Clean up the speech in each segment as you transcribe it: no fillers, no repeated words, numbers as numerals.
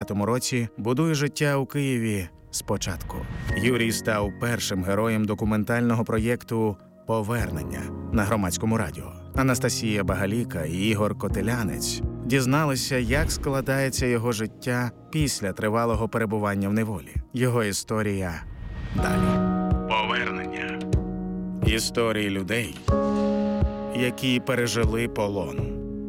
2009 році будує життя у Києві спочатку. Юрій став першим героєм документального проєкту «Повернення» на Громадському радіо. Анастасія Багаліка і Ігор Котелянець дізналися, як складається його життя після тривалого перебування в неволі. Його історія далі. Повернення. Історії людей, які пережили полон.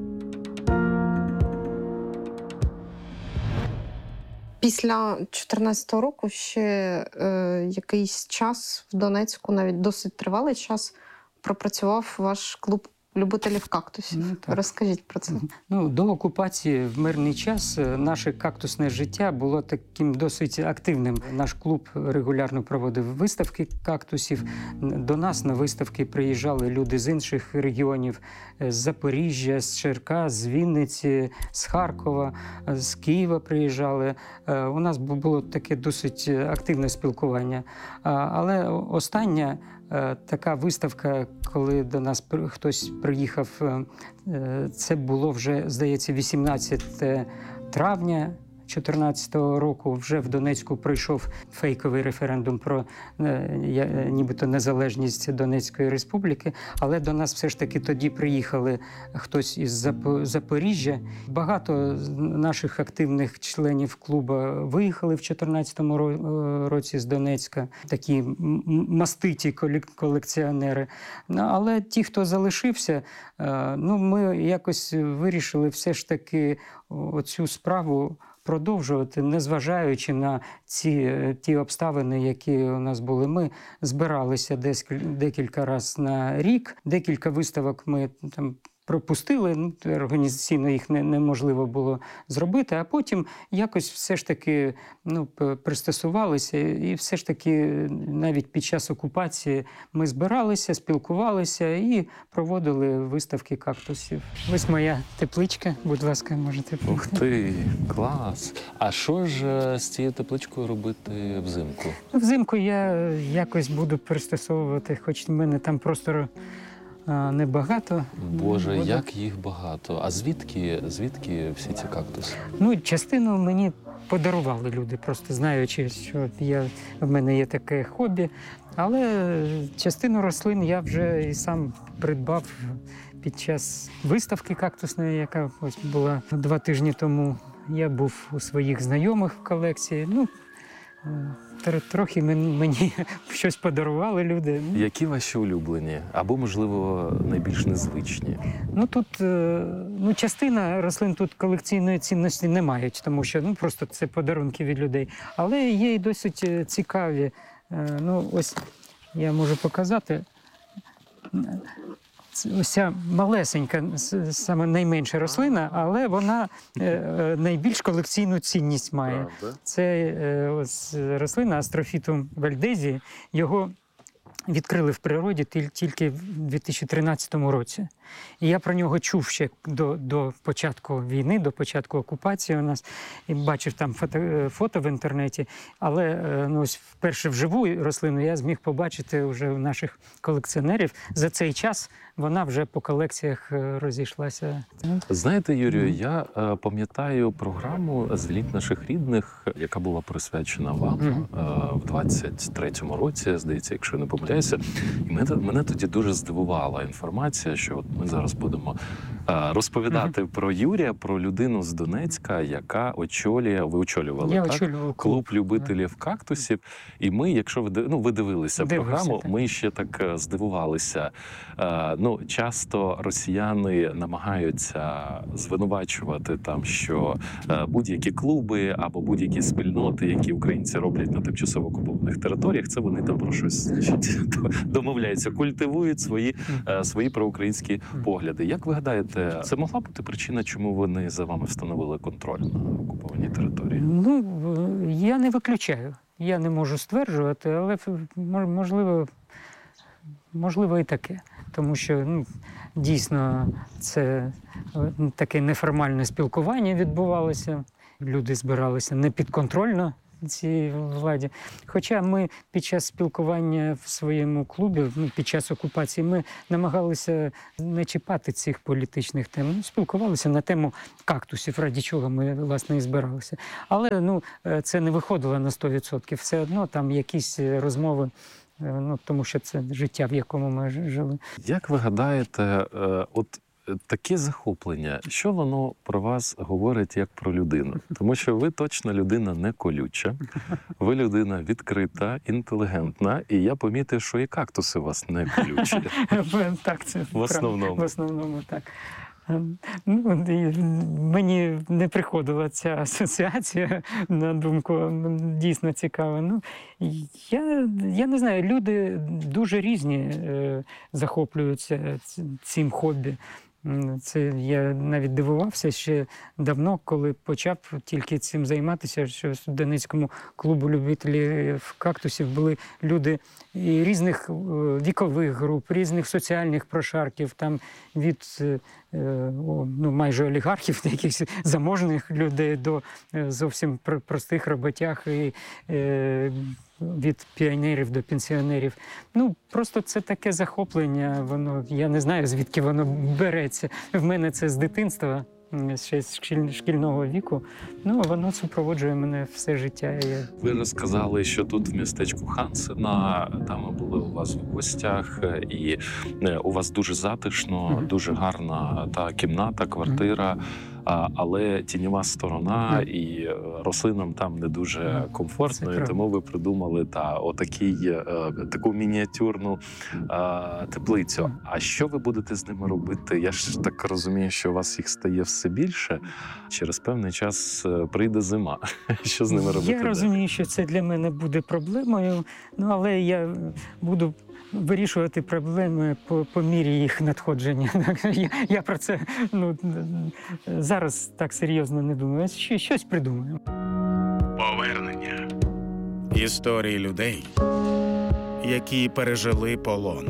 Після 14-го року ще якийсь час в Донецьку, навіть досить тривалий час, пропрацював ваш клуб любителів кактусів. Розкажіть про це. До окупації в мирний час наше кактусне життя було таким досить активним. Наш клуб регулярно проводив виставки кактусів. До нас на виставки приїжджали люди з інших регіонів, з Запоріжжя, з Черкас, з Вінниці, з Харкова, з Києва приїжджали. У нас було таке досить активне спілкування. Але остання така виставка, коли до нас хтось приїхав, це було вже, здається, 18 травня 2014 року. Вже в Донецьку пройшов фейковий референдум про нібито незалежність Донецької республіки, але до нас все ж таки тоді приїхали хтось із Запоріжжя. Багато наших активних членів клубу виїхали в 2014 році з Донецька, такі маститі колекціонери. Але ті, хто залишився, ми якось вирішили все ж таки оцю справу продовжувати, незважаючи на ті обставини, які у нас були. Ми збиралися декілька разів на рік, декілька виставок ми там пропустили, організаційно їх неможливо було зробити, а потім якось все ж таки пристосувалися, і все ж таки навіть під час окупації ми збиралися, спілкувалися і проводили виставки кактусів. Ось моя тепличка, будь ласка, можете. Ух ти, клас! А що ж з цією тепличкою робити взимку? Взимку я якось буду пристосовувати, хоч в мене там простору небагато. Боже, як їх багато. А звідки всі ці кактуси? Частину мені подарували люди, просто знаючи, що в мене є таке хобі. Але частину рослин я вже і сам придбав під час виставки кактусної, яка ось була 2 тижні тому. Я був у своїх знайомих в колекції. Трохи мені щось подарували люди. Які ваші улюблені? Або, можливо, найбільш незвичні? Тут частина рослин тут колекційної цінності не мають, тому що просто це подарунки від людей. Але є й досить цікаві. Ось я можу показати. Ось ця малесенька, саме найменша рослина, але вона найбільш колекційну цінність має. Це ось рослина Астрофітум вальдезії. Його відкрили в природі тільки в 2013 році. І я про нього чув ще до початку війни, до початку окупації у нас. І бачив там фото в інтернеті. Але ось вперше вживу рослину я зміг побачити вже у наших колекціонерів. За цей час вона вже по колекціях розійшлася. Знаєте, Юрію, я пам'ятаю програму «Звільніть наших рідних», яка була присвячена вам в 23-му році, здається, якщо не помиляюся. І мене тоді дуже здивувала інформація, що от ми зараз будемо розповідати про Юрія, про людину з Донецька, яка очолювала, ви очолювали, клуб любителів кактусів. І ми, якщо ви дивилися програму, так. Ми ще так здивувалися. Часто росіяни намагаються звинувачувати там, що будь-які клуби або будь-які спільноти, які українці роблять на тимчасово окупованих територіях, це вони там про щось домовляються, культивують свої проукраїнські погляди. Як ви гадаєте, це могла бути причина, чому вони за вами встановили контроль на окупованій території? Я не виключаю. Я не можу стверджувати, але можливо і таке. Тому що дійсно це таке неформальне спілкування відбувалося. Люди збиралися непідконтрольно, цій владі. Хоча ми під час спілкування в своєму клубі, під час окупації, ми намагалися не чіпати цих політичних тем. Спілкувалися на тему кактусів, раді чого ми, власне, і збиралися. Але це не виходило на 100%. Все одно там якісь розмови, тому що це життя, в якому ми жили. Як ви гадаєте, таке захоплення, що воно про вас говорить як про людину? Тому що ви точно людина не колюча, ви людина відкрита, інтелігентна, і я помітив, що і кактуси у вас не колючі. Так, це в основному. В основному, так. Мені не приходила ця асоціація на думку, дійсно цікаво. Я не знаю, люди дуже різні захоплюються цим хобі. Я навіть дивувався ще давно, коли почав тільки цим займатися, що в Донецькому клубу любителів кактусів були люди і різних вікових груп, різних соціальних прошарків, там від майже олігархів, якихось заможних людей до зовсім простих роботяг і від піонерів до пенсіонерів. Просто це таке захоплення, я не знаю, звідки воно береться. В мене це з дитинства, ще з шкільного віку. Воно супроводжує мене все життя. Ви розказали, що тут в містечку Хансена, там ми були у вас в гостях, і у вас дуже затишно, дуже гарна та кімната, квартира. Але тіньова сторона і рослинам там не дуже комфортно, і тому ви придумали таку мініатюрну теплицю. А що ви будете з ними робити? Я ж так розумію, що у вас їх стає все більше. Через певний час прийде зима. Що з ними робити? Я розумію, що це для мене буде проблемою, але я буду вирішувати проблеми по мірі їх надходження. Я про це зараз так серйозно не думаю. Щось придумаю. Повернення. Історії людей, які пережили полон.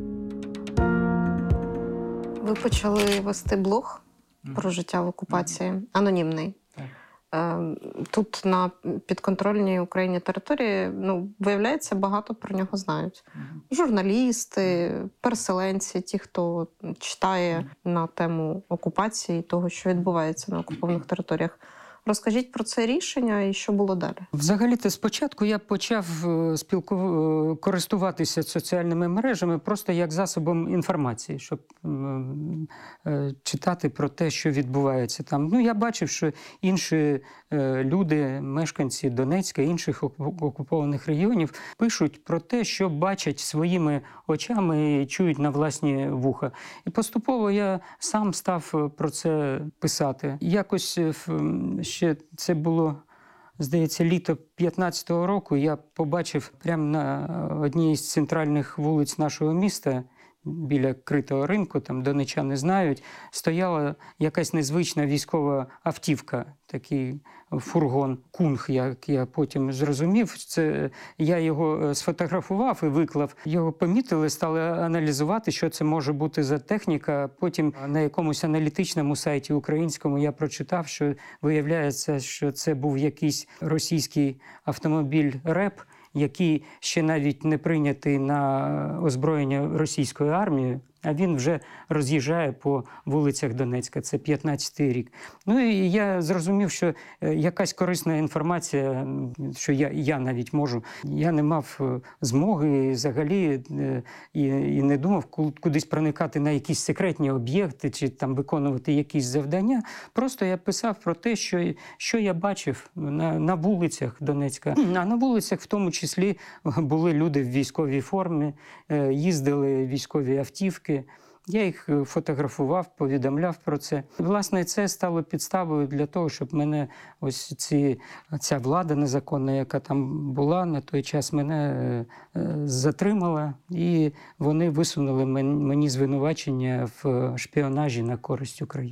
Ви почали вести блог про життя в окупації, анонімний. Тут на підконтрольній Україні території, виявляється, багато про нього знають. Журналісти, переселенці, ті, хто читає на тему окупації, того, що відбувається на окупованих територіях. Розкажіть про це рішення і що було далі. Взагалі-то спочатку я почав користуватися соціальними мережами просто як засобом інформації, щоб читати про те, що відбувається там. Я бачив, що інші люди, мешканці Донецька, інших окупованих регіонів, пишуть про те, що бачать своїми очами і чують на власні вуха. І поступово я сам став про це писати. Якось ще це було, здається, літо 15-го року, я побачив прямо на одній з центральних вулиць нашого міста, біля критого ринку, там донечани знають, стояла якась незвична військова автівка, такий фургон, кунг, як я потім зрозумів. Я його сфотографував і виклав. Його помітили, стали аналізувати, що це може бути за техніка. Потім на якомусь аналітичному сайті українському я прочитав, що виявляється, що це був якийсь російський автомобіль РЕП, який ще навіть не прийнятий на озброєння російської армії, а він вже роз'їжджає по вулицях Донецька. Це 15-й рік. І я зрозумів, що якась корисна інформація, що я навіть можу. Я не мав змоги взагалі і не думав кудись проникати на якісь секретні об'єкти чи там виконувати якісь завдання. Просто я писав про те, що я бачив на вулицях Донецька. А на вулицях в тому числі були люди в військовій формі, їздили військові автівки. Я їх фотографував, повідомляв про це. Власне, це стало підставою для того, щоб мене ця влада незаконна, яка там була на той час, мене затримала. І вони висунули мені звинувачення в шпіонажі на користь України.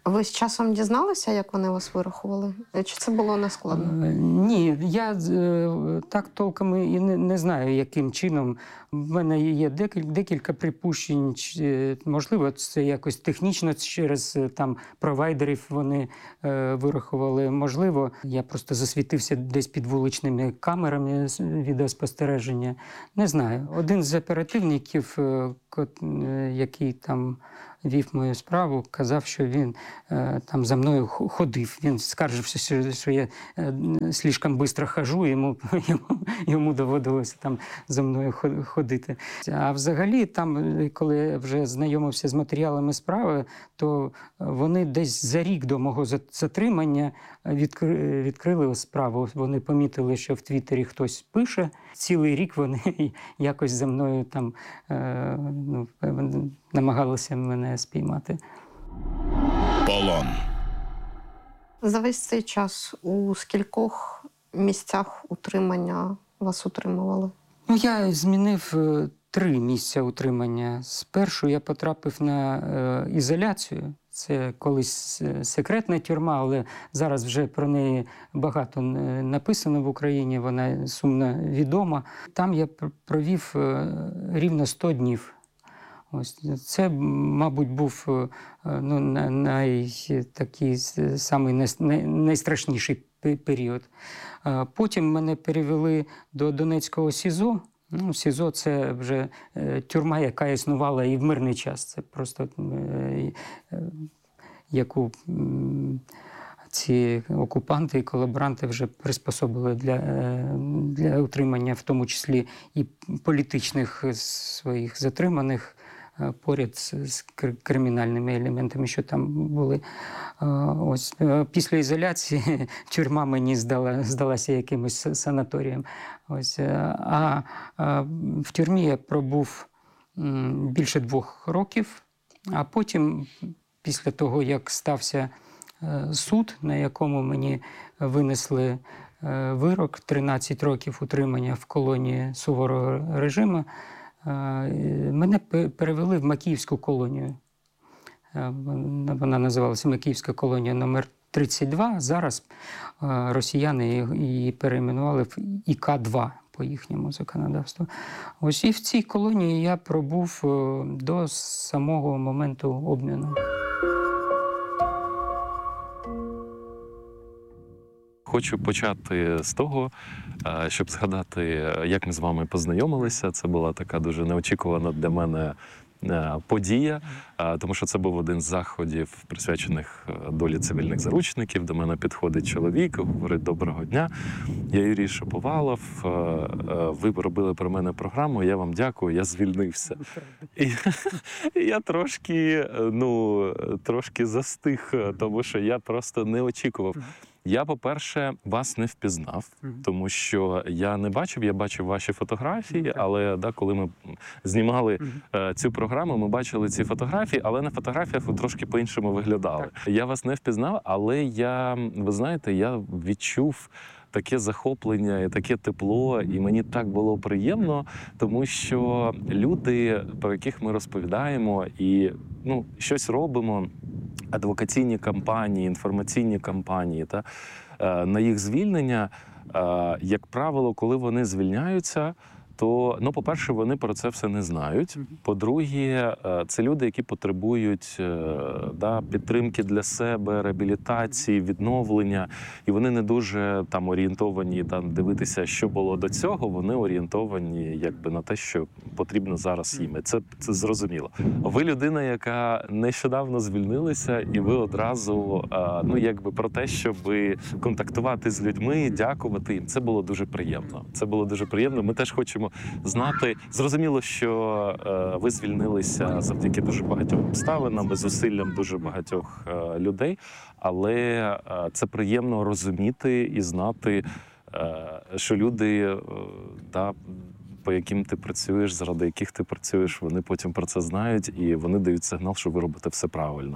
Ви з часом дізналися, як вони вас вирахували? Чи це було нескладно? Ні, я так толком і не знаю, яким чином. В мене є декілька припущень. Можливо, це якось технічно через там провайдерів вони вирахували. Можливо, я просто засвітився десь під вуличними камерами відеоспостереження. Не знаю. Один з оперативників, який там вів мою справу, казав, що він там за мною ходив. Він скаржився, що я слишком швидко хожу, йому доводилося там за мною ходити. А взагалі, там, коли я вже знайомився з матеріалами справи, то вони десь за рік до мого затримання відкрили справу. Вони помітили, що в Твіттері хтось пише. Цілий рік вони якось за мною там намагалися мене спіймати. Полон. За весь цей час у скількох місцях утримання вас утримували? Ну, я змінив 3 місця утримання. Спершу я потрапив на ізоляцію. Це колись секретна тюрма, але зараз вже про неї багато написано в Україні, вона сумно відома. Там я провів рівно 100 днів. Ось це, мабуть, був такий самий найстрашніший період. Потім мене перевели до Донецького СІЗО. Ну, СІЗО – це вже тюрма, яка існувала і в мирний час. Це просто яку ці окупанти і колаборанти вже приспособили для утримання, в тому числі і політичних своїх затриманих, поряд з кримінальними елементами, що там були. Ось після ізоляції тюрма мені здалася якимось санаторієм. Ось, а в тюрмі я пробув більше 2 років, а потім, після того, як стався суд, на якому мені винесли вирок 13 років утримання в колонії суворого режиму, мене перевели в Макіївську колонію. Вона називалася Макіївська колонія номер 32. Зараз росіяни її перейменували в ІК-2 по їхньому законодавству. Ось і в цій колонії я пробув до самого моменту обміну. Хочу почати з того, щоб згадати, як ми з вами познайомилися. Це була така дуже неочікувана для мене подія, тому що це був один з заходів, присвячених долі цивільних заручників. До мене підходить чоловік, говорить: «Доброго дня, я Юрій Шаповалов, ви робили про мене програму, я вам дякую, я звільнився». І я трошки застиг, тому що я просто не очікував. Я, по-перше, вас не впізнав, тому що я не бачив, я бачив ваші фотографії, але коли ми знімали цю програму, ми бачили ці фотографії, але на фотографіях ви трошки по-іншому виглядали. Я вас не впізнав, але ви знаєте, я відчув таке захоплення і таке тепло, і мені так було приємно, тому що люди, про яких ми розповідаємо і щось робимо, адвокаційні кампанії, інформаційні кампанії, на їх звільнення, як правило, коли вони звільняються, то, по-перше, вони про це все не знають. По-друге, це люди, які потребують підтримки для себе, реабілітації, відновлення. І вони не дуже орієнтовані дивитися, що було до цього. Вони орієнтовані на те, що потрібно зараз їм. Це зрозуміло. Ви людина, яка нещодавно звільнилася, і ви одразу про те, щоб контактувати з людьми, дякувати їм. Це було дуже приємно. Це було дуже приємно. Ми теж хочемо знати. Зрозуміло, що ви звільнилися завдяки дуже багатьом обставинам, зусиллям дуже багатьох людей, але це приємно розуміти і знати, що люди, по яким ти працюєш, заради яких ти працюєш, вони потім про це знають і вони дають сигнал, що ви робите все правильно.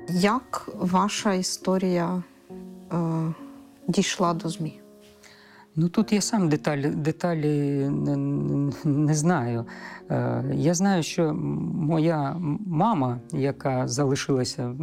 Як ваша історія дійшла до ЗМІ? Ну, тут я сам деталі не знаю. Я знаю, що моя мама, яка залишилася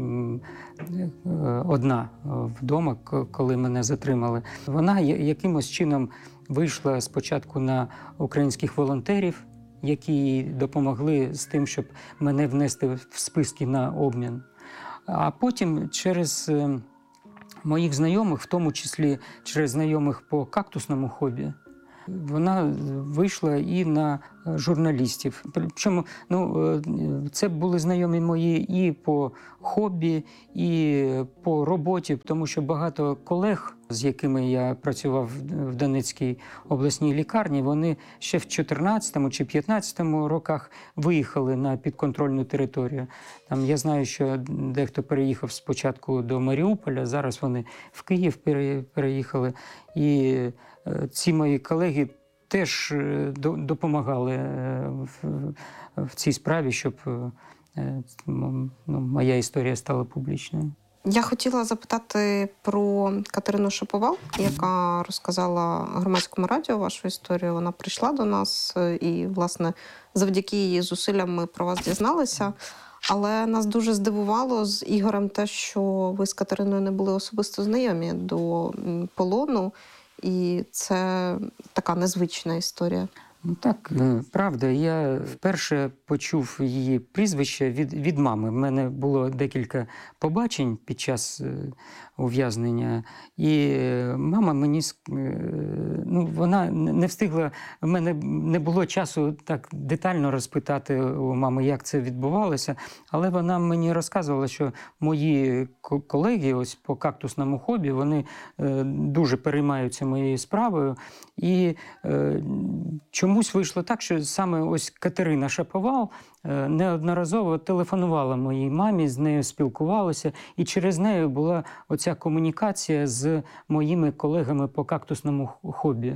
одна вдома, коли мене затримали, вона якимось чином вийшла спочатку на українських волонтерів, які їй допомогли з тим, щоб мене внести в списки на обмін. А потім через моїх знайомих, в тому числі через знайомих по кактусному хобі, вона вийшла і на журналістів. Причому це були знайомі мої і по хобі, і по роботі, тому що багато колег, з якими я працював в Донецькій обласній лікарні, вони ще в 14-му чи 15-му роках виїхали на підконтрольну територію. Там я знаю, що дехто переїхав спочатку до Маріуполя, зараз вони в Київ переїхали. І ці мої колеги теж допомагали в цій справі, щоб моя історія стала публічною. Я хотіла запитати про Катерину Шаповал, яка розказала Громадському радіо вашу історію. Вона прийшла до нас і, власне, завдяки її зусиллям ми про вас дізналися. Але нас дуже здивувало з Ігорем те, що ви з Катериною не були особисто знайомі до полону. І це така незвична історія. Ну так, правда. Я вперше почув її прізвище від мами. В мене було декілька побачень під час ув'язнення. І мама мені, вона не встигла, в мене не було часу так детально розпитати у мами, як це відбувалося. Але вона мені розказувала, що мої колеги ось по кактусному хобі, вони дуже переймаються моєю справою. І чомусь вийшло так, що саме ось Катерина Шаповал неодноразово телефонувала моїй мамі, з нею спілкувалася, і через неї була оця комунікація з моїми колегами по кактусному хобі.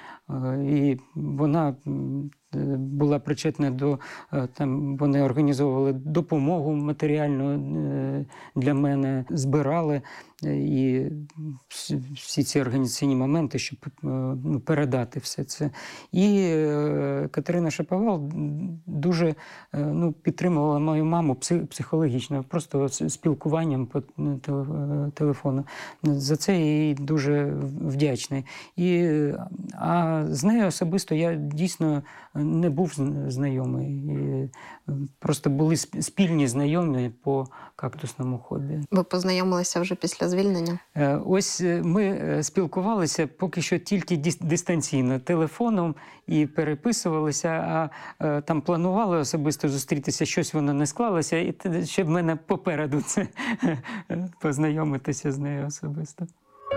І вона була причетна до, там вони організовували допомогу матеріальну для мене, збирали і всі ці організаційні моменти, щоб передати все це. І Катерина Шаповал дуже підтримувала мою маму психологічно, просто спілкуванням по телефону. За це я їй дуже вдячний. А з нею особисто я дійсно не був знайомий. І просто були спільні знайомі по кактусному хобі. Ви познайомилися вже після звільнення? Ось ми спілкувалися поки що тільки дистанційно, телефоном, і переписувалися, а там планували особисто зустрітися, щось воно не склалося, і ще в мене попереду це познайомитися з нею особисто.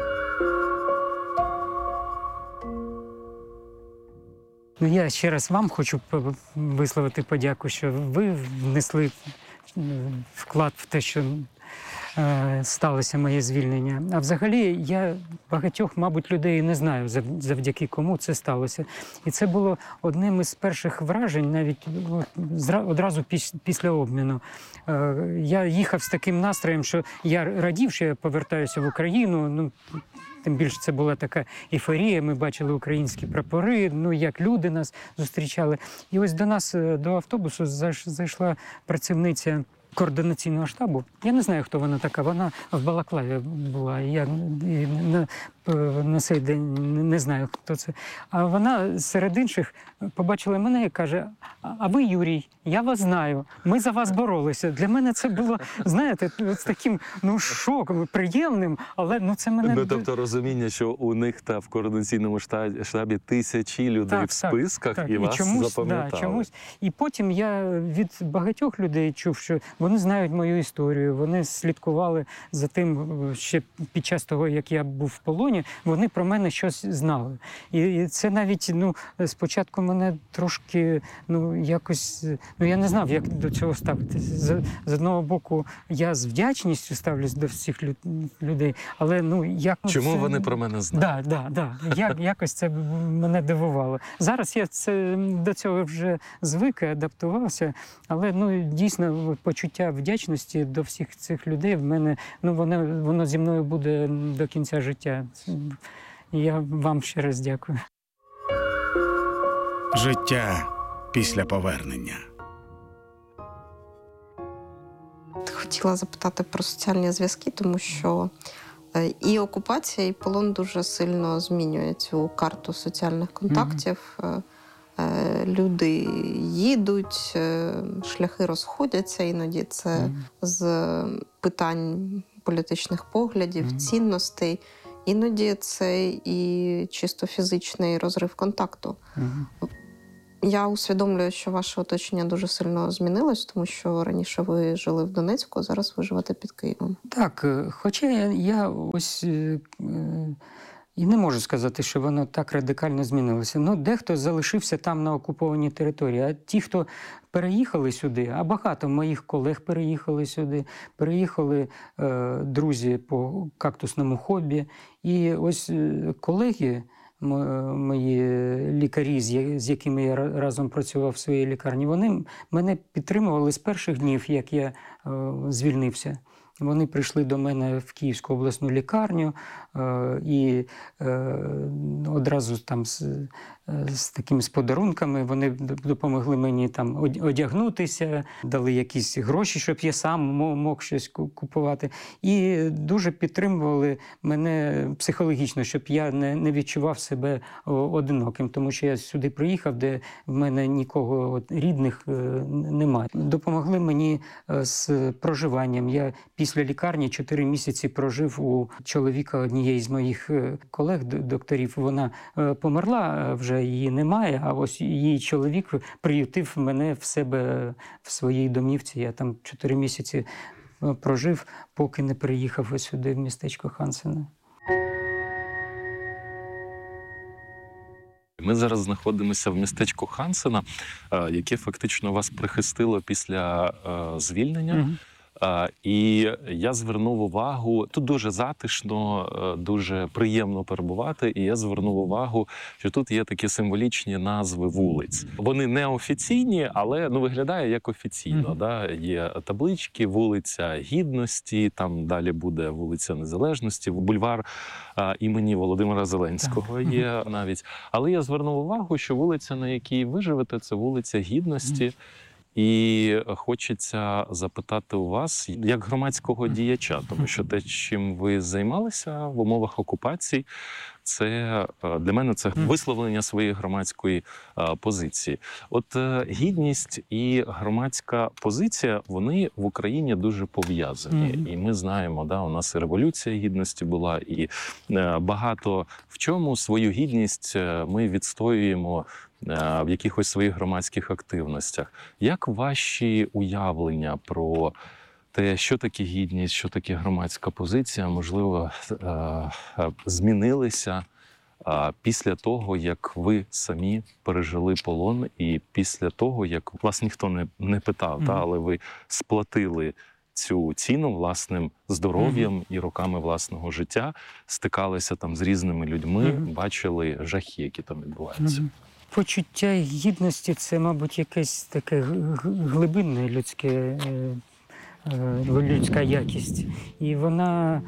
Я ще раз вам хочу висловити подяку, що ви внесли вклад в те, що сталося моє звільнення. А взагалі я багатьох, мабуть, людей не знаю, завдяки кому це сталося. І це було одним із перших вражень, навіть одразу після обміну. Я їхав з таким настроєм, що я радів, що я повертаюся в Україну. Тим більше це була така ейфорія, ми бачили українські прапори, як люди нас зустрічали. І ось до нас, до автобусу, зайшла працівниця координаційного штабу. Я не знаю, хто вона така, вона в балаклаві була, я на цей день не знаю, хто це. А вона серед інших побачила мене і каже: а ви, Юрій, я вас знаю, ми за вас боролися. Для мене це було, знаєте, з таким шоком, приємним, але це мене... Тобто розуміння, що у них в координаційному штабі тисячі людей в списках, і вас запам'ятали. Чомусь. І потім я від багатьох людей чув, що вони знають мою історію, вони слідкували за тим, ще під час того, як я був в полоні, вони про мене щось знали. І це навіть, спочатку мене трошки, якось, я не знав, як до цього ставитися. З одного боку, я з вдячністю ставлюсь до всіх людей, але, Чому вони про мене знають? Так. Якось це мене дивувало. Зараз я до цього вже звик і адаптувався, але, дійсно, почуття вдячності до всіх цих людей в мене, воно зі мною буде до кінця життя. Я вам ще раз дякую. Життя після повернення. Хотіла запитати про соціальні зв'язки, тому що і окупація, і полон дуже сильно змінює цю карту соціальних контактів. Люди їдуть, шляхи розходяться, іноді це з питань політичних поглядів, цінностей. Іноді це і чисто фізичний розрив контакту. Я усвідомлюю, що ваше оточення дуже сильно змінилось, тому що раніше ви жили в Донецьку, а зараз ви живете під Києвом. Так, хоча я ось і не можу сказати, що воно так радикально змінилося. Ну, дехто залишився там на окупованій території, а ті, хто переїхали сюди, а багато моїх колег переїхали сюди, переїхали друзі по кактусному хобі. І ось колеги, мої лікарі, з якими я разом працював в своїй лікарні, вони мене підтримували з перших днів, як я звільнився. Вони прийшли до мене в Київську обласну лікарню і одразу там з такими подарунками вони допомогли мені там одягнутися, дали якісь гроші, щоб я сам мог щось купувати. І дуже підтримували мене психологічно, щоб я не відчував себе одиноким, тому що я сюди приїхав, де в мене нікого рідних немає. Допомогли мені з проживанням. Я після лікарні 4 місяці прожив у чоловіка однієї з моїх колег, докторів. Вона померла, вже її немає, а ось її чоловік приютив мене в себе в своїй домівці. Я там 4 місяці прожив, поки не переїхав ось сюди, в містечко Хансена. Ми зараз знаходимося в містечку Хансена, яке фактично вас прихистило після звільнення. І я звернув увагу, тут дуже затишно, дуже приємно перебувати, і я звернув увагу, що тут є такі символічні назви вулиць. Вони не офіційні, але виглядає як офіційно. Да? Є таблички, вулиця Гідності, там далі буде вулиця Незалежності, бульвар імені Володимира Зеленського є навіть. Але я звернув увагу, що вулиця, на якій ви живете, це вулиця Гідності. І хочеться запитати у вас, як громадського діяча, тому що те, чим ви займалися в умовах окупації, це для мене це висловлення своєї громадської позиції. От гідність і громадська позиція, вони в Україні дуже пов'язані. І ми знаємо, да, у нас і Революція Гідності була, і багато в чому свою гідність ми відстоюємо в якихось своїх громадських активностях. Як ваші уявлення про те, що таке гідність, що таке громадська позиція, можливо, змінилися після того, як ви самі пережили полон, і після того, як вас ніхто не питав, але ви сплатили цю ціну власним здоров'ям і роками власного життя, стикалися там з різними людьми, бачили жахи, які там відбуваються? Почуття гідності – це, мабуть, якесь таке глибинне людська якість. І вона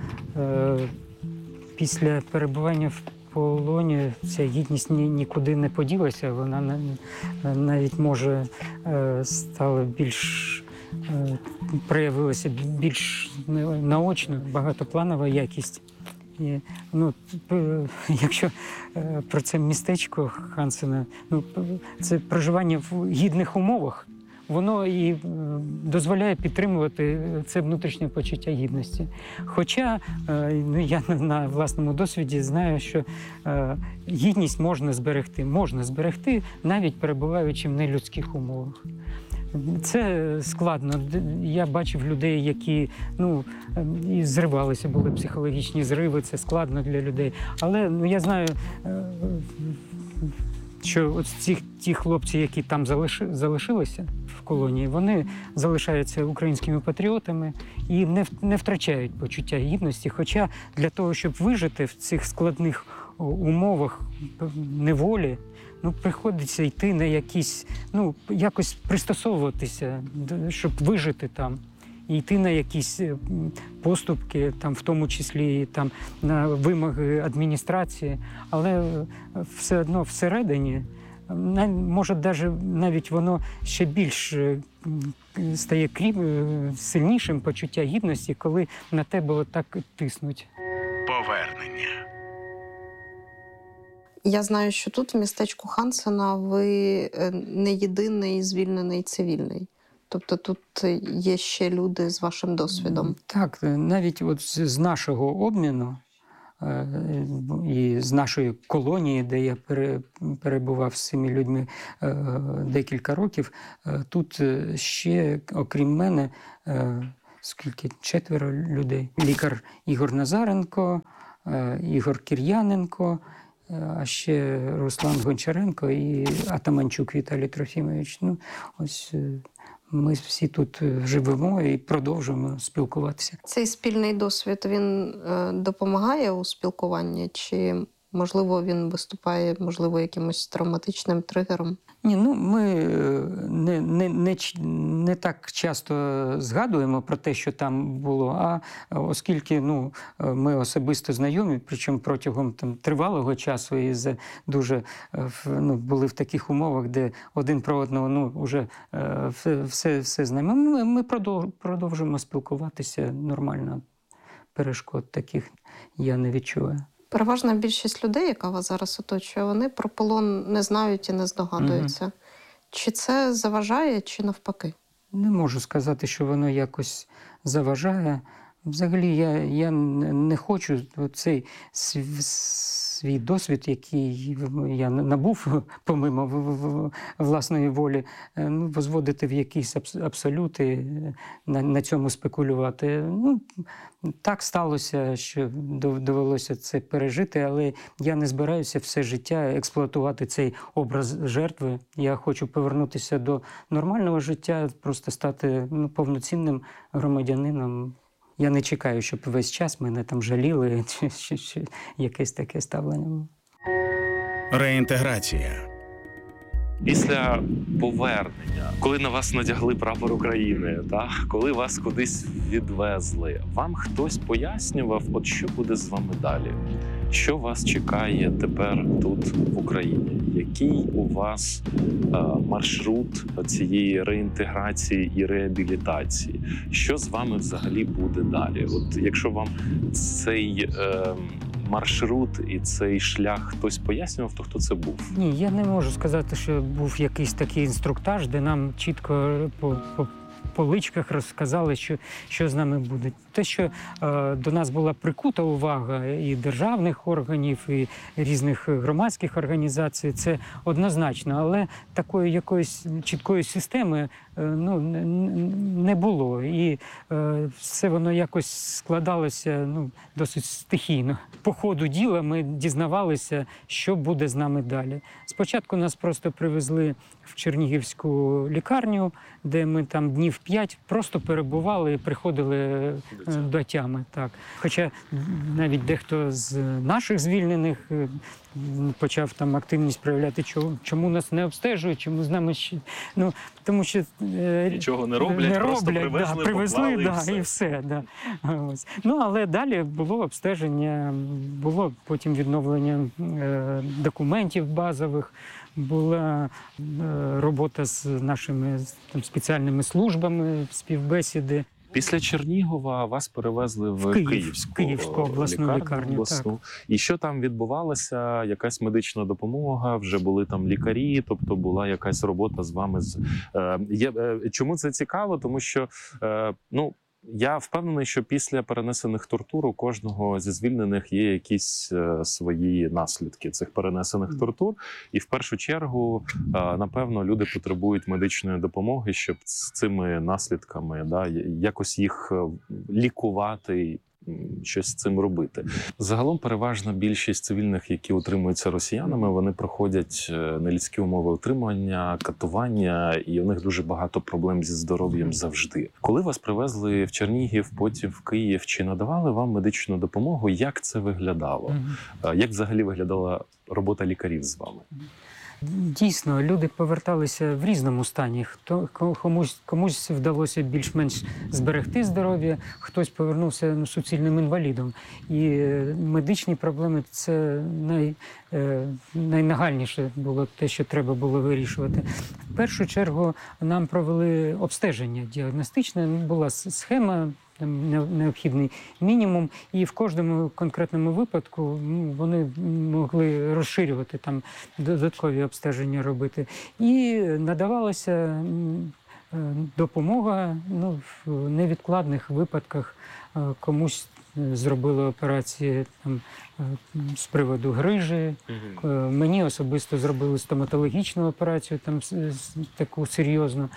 після перебування в полоні, ця гідність нікуди не поділася. Вона навіть, може, стала більш, проявилася більш наочно, багатопланова якість. І, якщо про це містечко Хансена, це проживання в гідних умовах, воно і дозволяє підтримувати це внутрішнє почуття гідності. Хоча я на власному досвіді знаю, що гідність можна зберегти, навіть перебуваючи в нелюдських умовах. Це складно. Я бачив людей, які і зривалися, були психологічні зриви, це складно для людей. Але я знаю, що от ті хлопці, які там залишилися в колонії, вони залишаються українськими патріотами і не втрачають почуття гідності. Хоча для того, щоб вижити в цих складних умовах неволі, приходиться йти на якісь, якось пристосовуватися, щоб вижити там. йти на якісь поступки, там, в тому числі там, на вимоги адміністрації, але все одно всередині, може, навіть воно ще більш стає сильнішим почуття гідності, коли на тебе отак тиснуть. Повернення. Я знаю, що тут, в містечку Хансена, ви не єдиний звільнений цивільний. Тобто тут є ще люди з вашим досвідом. Так, навіть от з нашого обміну і з нашої колонії, де я перебував з цими людьми декілька років, тут ще, окрім мене, четверо людей. Лікар Ігор Назаренко, Ігор Кір'яненко, а ще Руслан Гончаренко і Атаманчук Віталій Трофімович. Ну, ось ми всі тут живемо і продовжуємо спілкуватися. Цей спільний досвід, він допомагає у спілкуванні? Чи, можливо, він виступає, можливо, якимось травматичним тригером? Ні, ну ми не так часто згадуємо про те, що там було, а оскільки ми особисто знайомі, причому протягом тривалого часу і дуже були в таких умовах, де один про одного вже все знаємо. Ми продовжуємо спілкуватися нормально. Перешкод таких я не відчуваю. Переважна більшість людей, яка вас зараз оточує, вони про полон не знають і не здогадуються. Угу. Чи це заважає, чи навпаки? Не можу сказати, що воно якось заважає. Взагалі, я не хочу цей свій досвід, який я набув, помимо власної волі, возводити в якісь абсолюти, на цьому спекулювати. Так сталося, що довелося це пережити, але я не збираюся все життя експлуатувати цей образ жертви. Я хочу повернутися до нормального життя, просто стати повноцінним громадянином. Я не чекаю, щоб весь час мене там жаліли, чи якесь таке ставлення. Реінтеграція. Після повернення, коли на вас надягли прапор України, коли вас кудись відвезли, вам хтось пояснював, от що буде з вами далі? Що вас чекає тепер тут, в Україні? Який у вас маршрут цієї реінтеграції і реабілітації? Що з вами взагалі буде далі? От якщо вам цей маршрут і цей шлях хтось пояснював, то хто це був? Ні, я не можу сказати, що був якийсь такий інструктаж, де нам чітко по поличках розказали, що з нами буде. Те, що до нас була прикута увага і державних органів, і різних громадських організацій, це однозначно. Але такої якоїсь чіткої системи не було. І все воно якось складалося досить стихійно. По ходу діла ми дізнавалися, що буде з нами далі. Спочатку нас просто привезли в Чернігівську лікарню, де ми там днів 5 просто перебували і приходили до тями. Так. Хоча навіть дехто з наших звільнених почав там активність проявляти, чому нас не обстежують, чому з нами ще... тому що нічого не роблять, просто привезли, поклали, і все. Да. Ось. Але далі було обстеження, було потім відновлення документів базових, була робота з нашими спеціальними службами, співбесіди. Після Чернігова вас перевезли в Київську обласну лікарню. Так. І що там відбувалося? Якась медична допомога, вже були там лікарі, тобто була якась робота з вами. Чому це цікаво? Тому що, я впевнений, що після перенесених тортур у кожного зі звільнених є якісь свої наслідки цих перенесених тортур. І в першу чергу, напевно, люди потребують медичної допомоги, щоб з цими наслідками якось їх лікувати, щось з цим робити. Загалом переважна більшість цивільних, які утримуються росіянами, вони проходять нелюдські умови утримання, катування, і у них дуже багато проблем зі здоров'ям завжди. Коли вас привезли в Чернігів, потім в Київ, чи надавали вам медичну допомогу? Як це виглядало? Як взагалі виглядала робота лікарів з вами? Дійсно, люди поверталися в різному стані. Комусь вдалося більш-менш зберегти здоров'я, хтось повернувся суцільним інвалідом. І медичні проблеми – це найнагальніше було те, що треба було вирішувати. В першу чергу нам провели обстеження діагностичне, була схема, необхідний мінімум, і в кожному конкретному випадку вони могли розширювати, там додаткові обстеження робити. І надавалася допомога в невідкладних випадках. Комусь зробили операції там, з приводу грижі. Мені особисто зробили стоматологічну операцію, там, таку серйозну.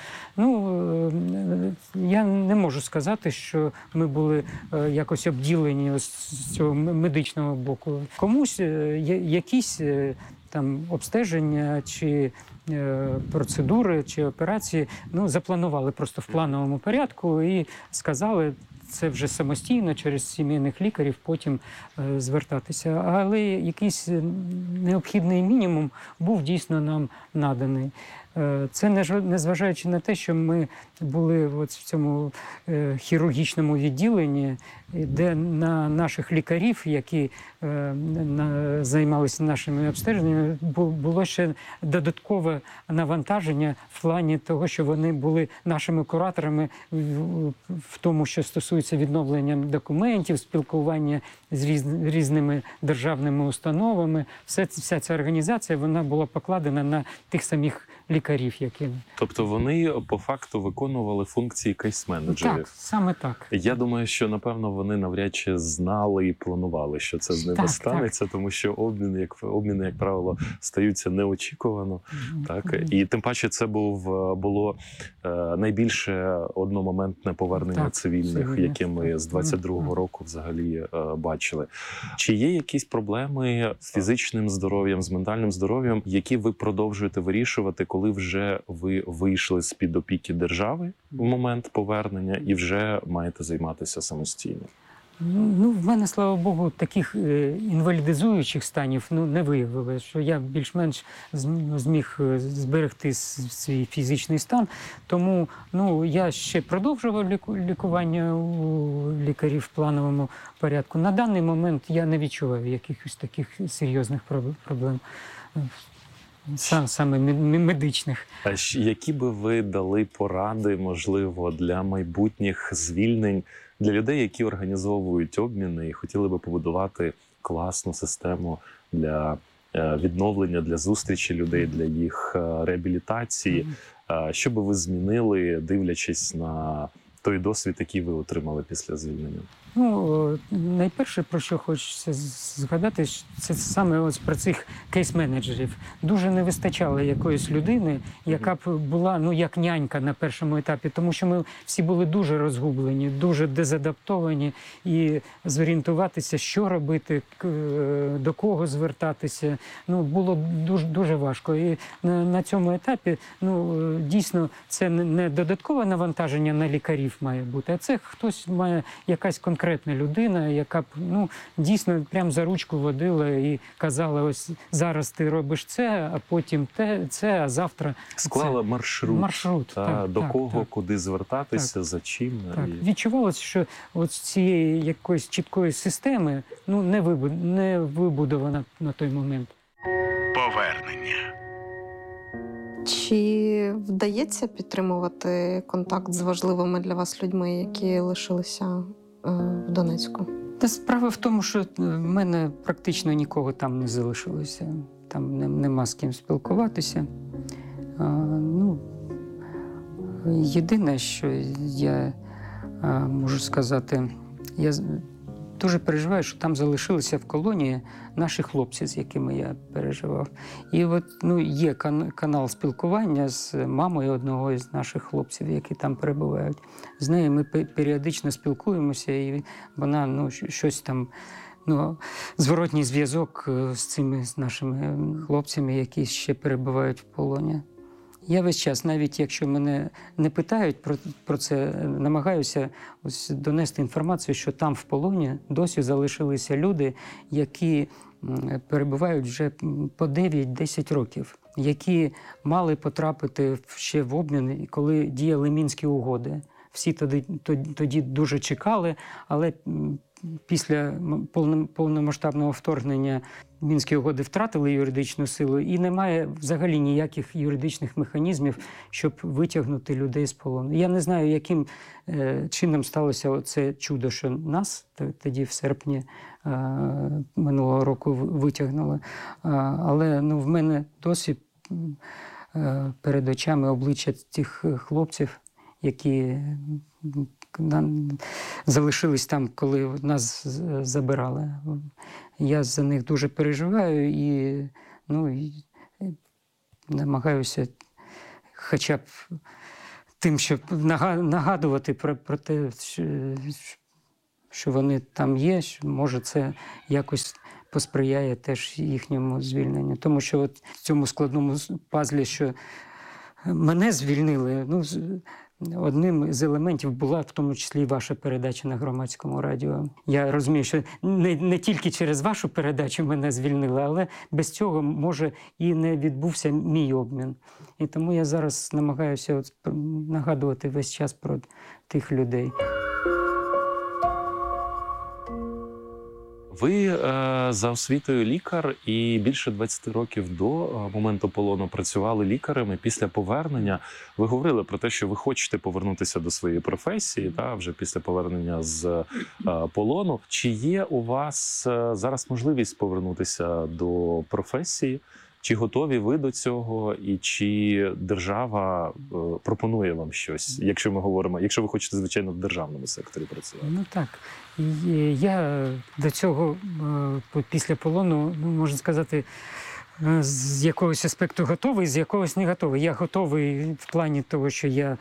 Я не можу сказати, що ми були якось обділені з цього медичного боку. Комусь якісь там обстеження чи процедури, чи операції запланували просто в плановому порядку і сказали, це вже самостійно через сімейних лікарів потім звертатися. Але якийсь необхідний мінімум був дійсно нам наданий. Це незважаючи на те, що ми були в цьому хірургічному відділенні, де на наших лікарів, які займалися нашими обстеженнями, було ще додаткове навантаження в плані того, що вони були нашими кураторами в тому, що стосується відновлення документів, спілкування з різними державними установами. Вся ця організація, вона була покладена на тих самих лікарів, які... Тобто вони по факту виконували функції кейс-менеджерів? Так, саме так. Я думаю, що, напевно, вони навряд чи знали і планували, що це з ними станеться, тому що обміни, як правило, стаються неочікувано. Так? І тим паче це було найбільше одномоментне повернення цивільних, яке ми з 22-го року взагалі бачили. Чи є якісь проблеми з фізичним здоров'ям, з ментальним здоров'ям, які ви продовжуєте вирішувати, коли вже ви вийшли з-під опіки держави в момент повернення і вже маєте займатися самостійно? В мене, слава Богу, таких інвалідизуючих станів не виявилося, що я більш-менш зміг зберегти свій фізичний стан. Тому я ще продовжував лікування у лікарів в плановому порядку. На даний момент я не відчуваю якихось таких серйозних проблем. Саме медичних. А які би ви дали поради, можливо, для майбутніх звільнень, для людей, які організовують обміни і хотіли би побудувати класну систему для відновлення, для зустрічі людей, для їх реабілітації? Що би ви змінили, дивлячись на той досвід, який ви отримали після звільнення? Найперше, про що хочеться згадати, це саме про цих кейс-менеджерів. Дуже не вистачало якоїсь людини, яка б була, як нянька на першому етапі, тому що ми всі були дуже розгублені, дуже дезадаптовані, і зорієнтуватися, що робити, до кого звертатися, було дуже важко. І на цьому етапі, дійсно, це не додаткове навантаження на лікарів має бути, а це хтось має, якась конкретна людина, яка б дійсно прям за ручку водила і казала, ось зараз ти робиш це, а потім це, а завтра склала маршрут, до кого, так. Куди звертатися, за чим. Так. Відчувалося, що ось цієї якоїсь чіткої системи не вибудована на той момент. Повернення. Чи вдається підтримувати контакт з важливими для вас людьми, які лишилися в Донецьку? Та справа в тому, що в мене практично нікого там не залишилося. Там нема з ким спілкуватися. Єдине, що я можу сказати, я дуже переживаю, що там залишилися в колонії наші хлопці, з якими я переживав. І от є канал спілкування з мамою одного із наших хлопців, які там перебувають. З нею ми періодично спілкуємося, і вона щось там, зворотній зв'язок з нашими хлопцями, які ще перебувають в полоні. Я весь час, навіть якщо мене не питають про це, намагаюся донести інформацію, що там в полоні досі залишилися люди, які перебувають вже по 9-10 років. які мали потрапити ще в обмін, коли діяли Мінські угоди. Всі тоді дуже чекали, але після повномасштабного вторгнення Мінські угоди втратили юридичну силу, і немає взагалі ніяких юридичних механізмів, щоб витягнути людей з полону. Я не знаю, яким чином сталося це чудо, що нас тоді в серпні минулого року витягнули. Але в мене досі перед очами обличчя тих хлопців, які залишились там, коли нас забирали. Я за них дуже переживаю і намагаюся хоча б тим, щоб нагадувати про те, що вони там є, що, може, це якось посприяє теж їхньому звільненню. Тому що от в цьому складному пазлі, що мене звільнили, одним з елементів була в тому числі і ваша передача на Громадському радіо. Я розумію, що не тільки через вашу передачу мене звільнили, але без цього, може, і не відбувся мій обмін. І тому я зараз намагаюся нагадувати весь час про тих людей. Ви за освітою лікар і більше 20 років до моменту полону працювали лікарем. І після повернення ви говорили про те, що ви хочете повернутися до своєї професії, вже після повернення з полону. Чи є у вас зараз можливість повернутися до професії? Чи готові ви до цього, і чи держава пропонує вам щось, якщо ви хочете, звичайно, в державному секторі працювати? Так. Я до цього після полону, можна сказати, з якогось аспекту готовий, з якогось не готовий. Я готовий в плані того, що я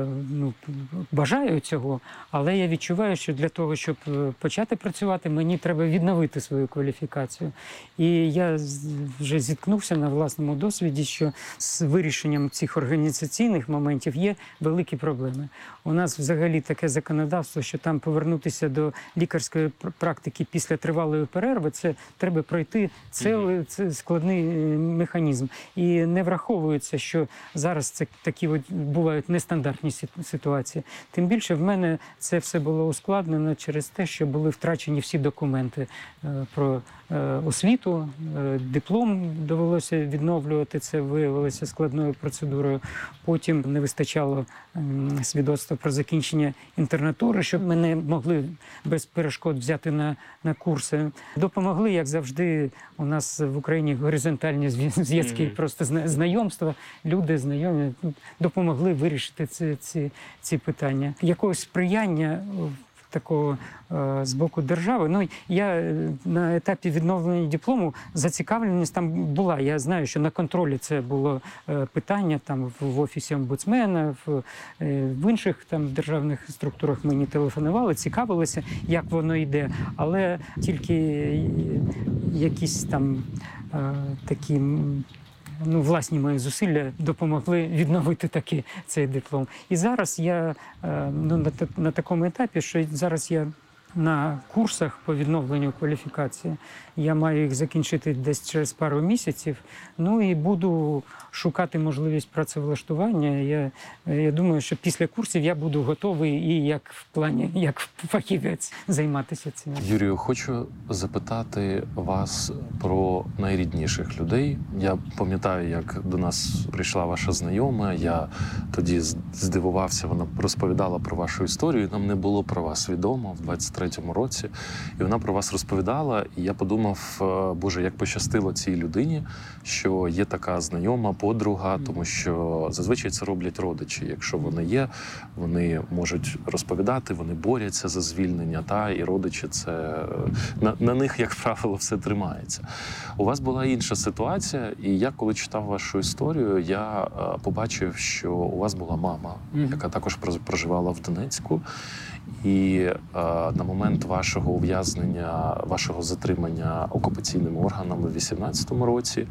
бажаю цього, але я відчуваю, що для того, щоб почати працювати, мені треба відновити свою кваліфікацію. І я вже зіткнувся на власному досвіді, що з вирішенням цих організаційних моментів є великі проблеми. У нас взагалі таке законодавство, що там повернутися до лікарської практики після тривалої перерви, це треба пройти це складний механізм. І не враховується, що зараз це такі бувають нестандартні ситуації. Тим більше в мене це все було ускладнено через те, що були втрачені всі документи про освіту, диплом довелося відновлювати, це виявилося складною процедурою. Потім не вистачало свідоцтва про закінчення інтернатури, щоб мене могли без перешкод взяти на курси. Допомогли, як завжди, у нас в Україні горизонтальні зв'язки, просто знайомства, люди знайомі, допомогли вирішити ці питання. Якогось сприяння такого з боку держави. Я на етапі відновлення диплому, зацікавленість там була. Я знаю, що на контролі це було питання там в Офісі омбудсмена, в інших там державних структурах мені телефонували, цікавилися, як воно йде. Але тільки якісь там такі власні мої зусилля допомогли відновити цей диплом. І зараз я на такому етапі, що зараз я на курсах по відновленню кваліфікації. Я маю їх закінчити десь через пару місяців. І буду шукати можливість працевлаштування. Я думаю, що після курсів я буду готовий і як фахівець займатися цим. Юрію, хочу запитати вас про найрідніших людей. Я пам'ятаю, як до нас прийшла ваша знайома. Я тоді здивувався, вона розповідала про вашу історію. Нам не було про вас відомо в 23-му році. І вона про вас розповідала, і я подумав, Боже, як пощастило цій людині, що є така знайома, подруга, тому що зазвичай це роблять родичі. Якщо вони є, вони можуть розповідати, вони борються за звільнення, і родичі це на них, як правило, все тримається. У вас була інша ситуація, і я, коли читав вашу історію, я побачив, що у вас була мама, яка також проживала в Донецьку. І на момент вашого ув'язнення, вашого затримання окупаційними органами в 18-му році,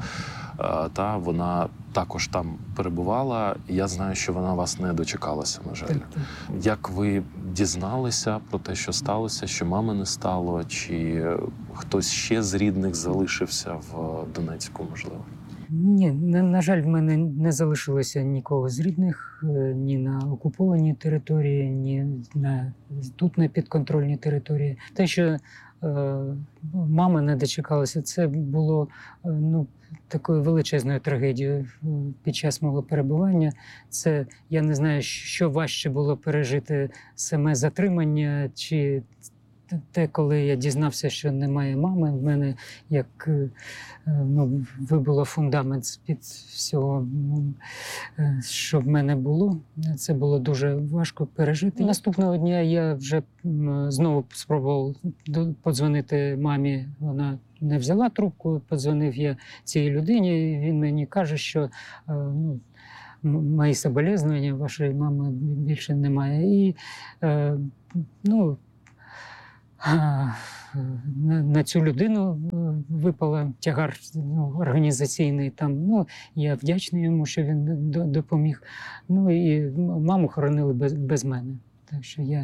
вона також там перебувала. І я знаю, що вона вас не дочекалася, на жаль. Так. Як ви дізналися про те, що сталося, що мами не стало, чи хтось ще з рідних залишився в Донецьку, можливо? Ні, на жаль, в мене не залишилося нікого з рідних ні на окупованій території, ні тут на підконтрольній території. Те, що мама не дочекалася, це було такою величезною трагедією під час мого перебування. Це, я не знаю, що важче було пережити саме затримання, чи те, коли я дізнався, що немає мами, в мене як вибило фундамент з-під всього, що в мене було. Це було дуже важко пережити. Наступного дня я вже знову спробував подзвонити мамі. Вона не взяла трубку, подзвонив я цій людині, і він мені каже, що мої соболезновання, вашої мами більше немає. І на цю людину випала тягар організаційний. Я вдячний йому, що він допоміг. І маму хоронили без мене. Так що я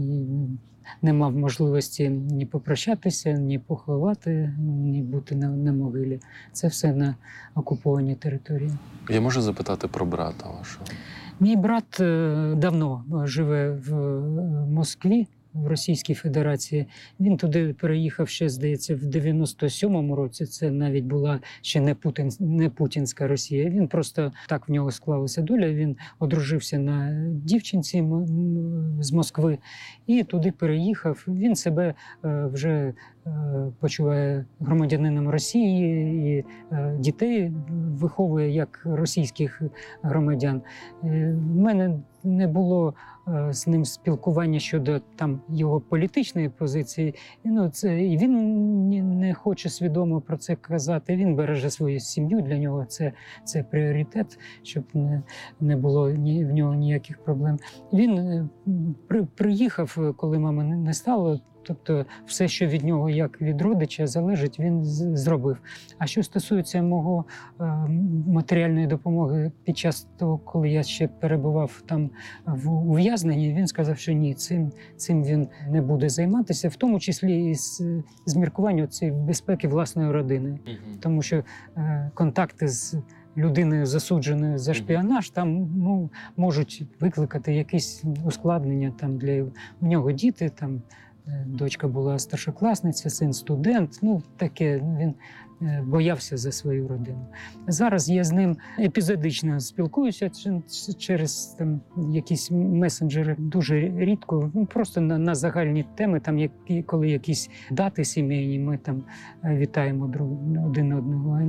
не мав можливості ні попрощатися, ні поховати, ні бути на могилі. Це все на окупованій території. Я можу запитати про брата вашого? Мій брат давно живе в Москві, в Російській Федерації. Він туди переїхав ще, здається, в 97-му році. Це навіть була ще не путінська Росія. Він просто так в нього склалася доля. Він одружився на дівчинці з Москви і туди переїхав. Він себе вже почуває громадянином Росії і дітей виховує як російських громадян. В мене не було з ним спілкування щодо його політичної позиції. І він не хоче свідомо про це казати. Він береже свою сім'ю, для нього це пріоритет, щоб не було в нього ніяких проблем. Він приїхав, коли мами не стало. Тобто все, що від нього, як від родича, залежить, він зробив. А що стосується мого матеріальної допомоги під час того, коли я ще перебував там в ув'язненні, він сказав, що ні, цим він не буде займатися, в тому числі і з міркування цієї безпеки власної родини. Тому що контакти з людиною, засудженою за шпіонаж, там можуть викликати якісь ускладнення в нього діти, дочка була старшокласниця, син студент. Таке, він боявся за свою родину. Зараз я з ним епізодично спілкуюся через якісь месенджери, дуже рідко, просто на загальні теми, коли якісь дати сімейні, ми вітаємо один одного.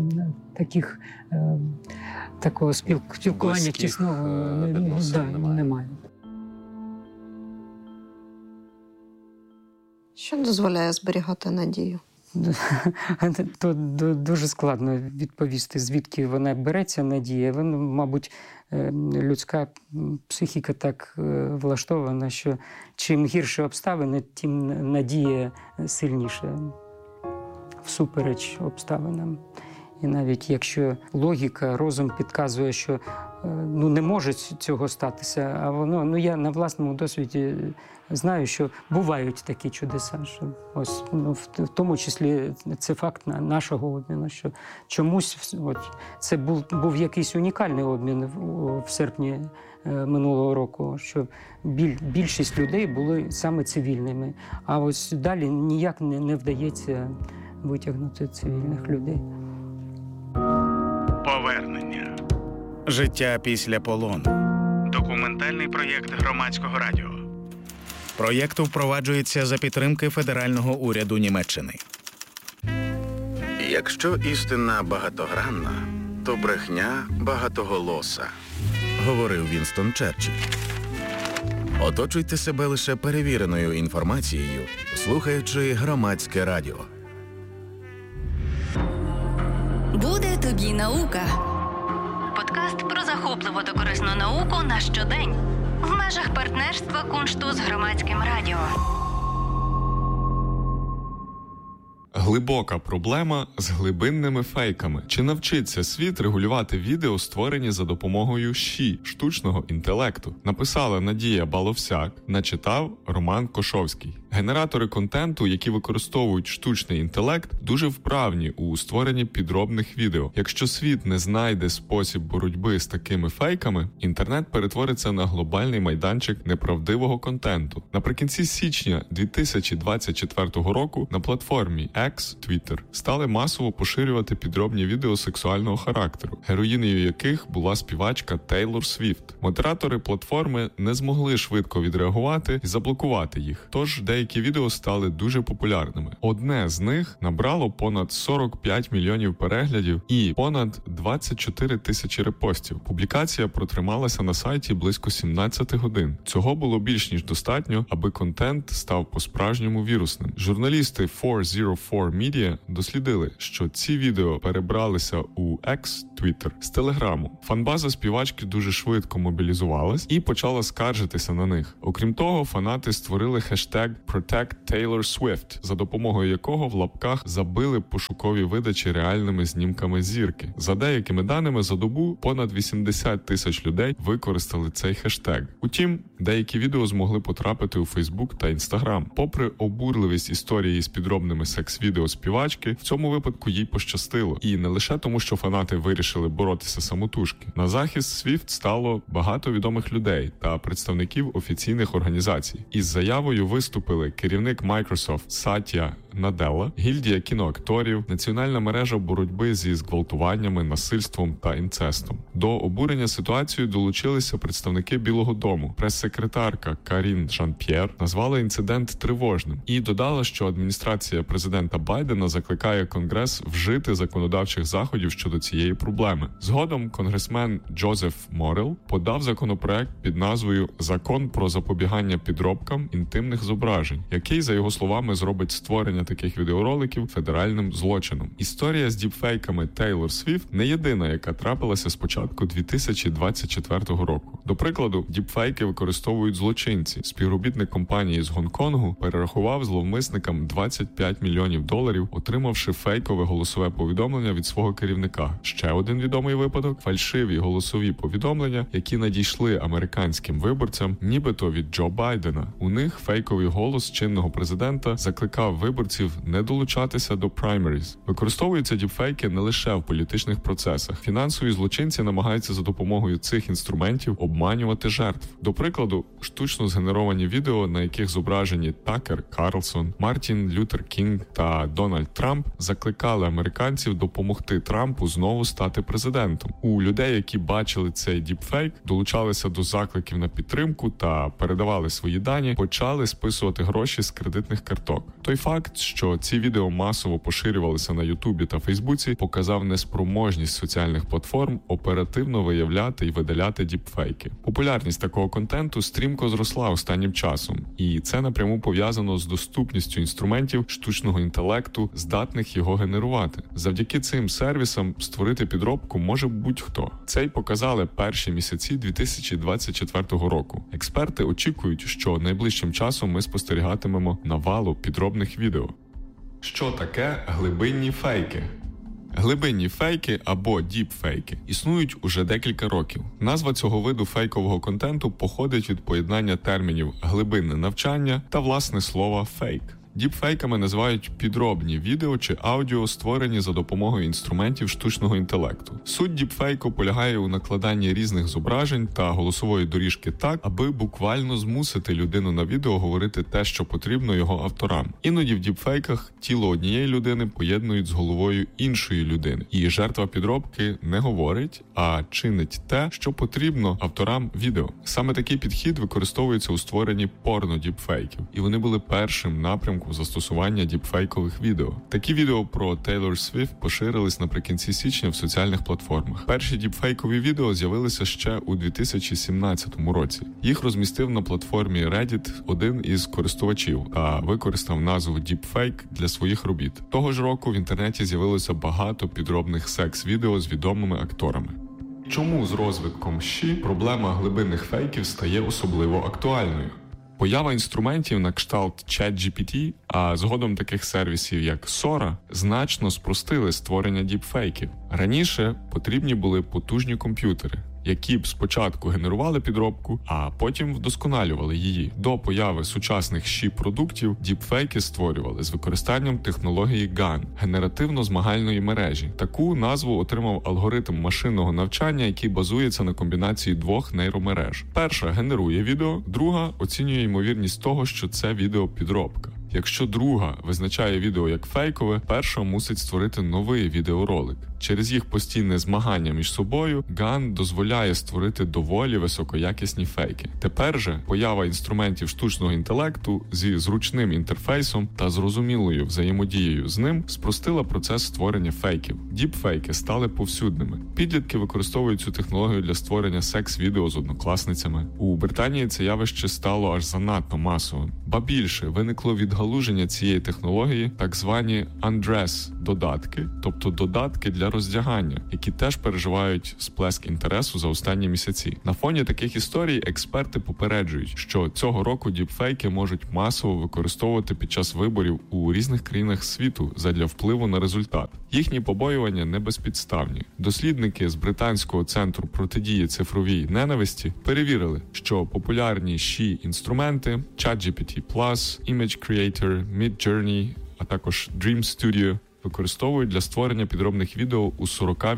Такого спілкування тісного немає. Що дозволяє зберігати надію? То дуже складно відповісти, звідки вона береться, надія. Мабуть, людська психіка так влаштована, що чим гірші обставини, тим надія сильніша всупереч обставинам. І навіть якщо логіка, розум підказує, що не може цього статися, а воно, я на власному досвіді знаю, що бувають такі чудеса, що в тому числі це факт нашого обміну, що чомусь це був якийсь унікальний обмін в серпні минулого року, що більшість людей були саме цивільними, а ось далі ніяк не вдається витягнути цивільних людей. Повернення. Життя після полону. Документальний проєкт Громадського радіо. Проєкт впроваджується за підтримки Федерального уряду Німеччини. Якщо істина багатогранна, то брехня багатоголоса, говорив Вінстон Черчилль. Оточуйте себе лише перевіреною інформацією, слухаючи Громадське радіо. Буде тобі наука. Подкаст про захопливу та корисну науку на щодень. В межах партнерства Куншту з Громадським радіо. Глибока проблема з глибинними фейками. Чи навчиться світ регулювати відео, створені за допомогою штучного інтелекту? Написала Надія Баловсяк, начитав Роман Кошовський. Генератори контенту, які використовують штучний інтелект, дуже вправні у створенні підробних відео. Якщо світ не знайде спосіб боротьби з такими фейками, інтернет перетвориться на глобальний майданчик неправдивого контенту. Наприкінці січня 2024 року на платформі X, Twitter, стали масово поширювати підробні відео сексуального характеру, героїнею яких була співачка Тейлор Свіфт. Модератори платформи не змогли швидко відреагувати і заблокувати їх, тож деякі відео стали дуже популярними. Одне з них набрало понад 45 мільйонів переглядів і понад 24 тисячі репостів. Публікація протрималася на сайті близько 17 годин. Цього було більш ніж достатньо, аби контент став по-справжньому вірусним. Журналісти 404 Media дослідили, що ці відео перебралися у X, Twitter, з Телеграму. Фанбаза співачки дуже швидко мобілізувалась і почала скаржитися на них. Окрім того, фанати створили хештег Protect Taylor Swift, за допомогою якого в лапках забили пошукові видачі реальними знімками зірки. За деякими даними, за добу понад 80 тисяч людей використали цей хештег. Утім, деякі відео змогли потрапити у Facebook та Instagram. Попри обурливість історії з підробними секс-відео співачки, в цьому випадку їй пощастило. І не лише тому, що фанати вирішили боротися самотужки. На захист Свіфт стало багато відомих людей та представників офіційних організацій. Із заявою виступили керівник Microsoft Сатя Наделла, гільдія кіноакторів, національна мережа боротьби зі зґвалтуваннями, насильством та інцестом. До обурення ситуацією долучилися представники Білого дому. Прес-секретарка Карін Жан-П'єр назвала інцидент тривожним і додала, що адміністрація президента Байдена закликає Конгрес вжити законодавчих заходів щодо цієї проблеми. Згодом конгресмен Джозеф Морел подав законопроект під назвою «Закон про запобігання підробкам інтимних зображень», який, за його словами, зробить створення таких відеороликів федеральним злочином. Історія з діпфейками Тейлор Свіфт не єдина, яка трапилася з початку 2024 року. До прикладу, діпфейки використовують злочинці. Співробітник компанії з Гонконгу перерахував зловмисникам $25 мільйонів, отримавши фейкове голосове повідомлення від свого керівника. Ще один відомий випадок – фальшиві голосові повідомлення, які надійшли американським виборцям, нібито від Джо Байдена. У них фейковий голос чинного президента закликав виборців не долучатися до праймеріз. Використовуються діпфейки не лише в політичних процесах. Фінансові злочинці намагаються за допомогою цих інструментів обманювати жертв. До прикладу, штучно згенеровані відео, на яких зображені Такер Карлсон, Мартін Лютер Кінг та Дональд Трамп, закликали американців допомогти Трампу знову стати президентом. У людей, які бачили цей діпфейк, долучалися до закликів на підтримку та передавали свої дані, почали списувати гроші з кредитних карток. Той факт, що ці відео масово поширювалися на Ютубі та Фейсбуці, показав неспроможність соціальних платформ оперативно виявляти і видаляти діпфейки. Популярність такого контенту стрімко зросла останнім часом, і це напряму пов'язано з доступністю інструментів штучного інтелекту, здатних його генерувати. Завдяки цим сервісам створити підробку може будь-хто. Це й показали перші місяці 2024 року. Експерти очікують, що найближчим часом ми спостерігатимемо навалу підробних відео. Що таке глибинні фейки? Глибинні фейки або діпфейки існують уже декілька років. Назва цього виду фейкового контенту походить від поєднання термінів глибинне навчання та власне слова фейк. Діпфейками називають підробні відео чи аудіо, створені за допомогою інструментів штучного інтелекту. Суть діпфейку полягає у накладанні різних зображень та голосової доріжки так, аби буквально змусити людину на відео говорити те, що потрібно його авторам. Іноді в діпфейках тіло однієї людини поєднують з головою іншої людини. І жертва підробки не говорить, а чинить те, що потрібно авторам відео. Саме такий підхід використовується у створенні порно-діпфейків. І вони були першим напрямком застосування діпфейкових відео. Такі відео про Тейлор Свіфт поширились наприкінці січня в соціальних платформах. Перші діпфейкові відео з'явилися ще у 2017 році. Їх розмістив на платформі Reddit один із користувачів та використав назву діпфейк для своїх робіт. Того ж року в інтернеті з'явилося багато підробних секс-відео з відомими акторами. Чому з розвитком ЩІ проблема глибинних фейків стає особливо актуальною? Поява інструментів на кшталт ChatGPT, а згодом таких сервісів, як Sora, значно спростили створення діпфейків. Раніше потрібні були потужні комп'ютери, які б спочатку генерували підробку, а потім вдосконалювали її. До появи сучасних продуктів діпфейки створювали з використанням технології GAN – генеративно-змагальної мережі. Таку назву отримав алгоритм машинного навчання, який базується на комбінації двох нейромереж. Перша генерує відео, друга оцінює ймовірність того, що це відеопідробка. Якщо друга визначає відео як фейкове, перша мусить створити новий відеоролик. Через їх постійне змагання між собою GAN дозволяє створити доволі високоякісні фейки. Тепер же поява інструментів штучного інтелекту зі зручним інтерфейсом та зрозумілою взаємодією з ним спростила процес створення фейків. Діпфейки стали повсюдними. Підлітки використовують цю технологію для створення секс-відео з однокласницями. У Британії це явище стало аж занадто масовим. Ба більше, виникло відгалуження цієї технології так звані undress-додатки, тобто додатки для роздягання, які теж переживають сплеск інтересу за останні місяці. На фоні таких історій експерти попереджують, що цього року діпфейки можуть масово використовувати під час виборів у різних країнах світу задля впливу на результат. Їхні побоювання не безпідставні. Дослідники з британського центру протидії цифровій ненависті перевірили, що популярні інструменти ChatGPT+, Image Creator, Midjourney, а також Dream Studio використовують для створення підробних відео у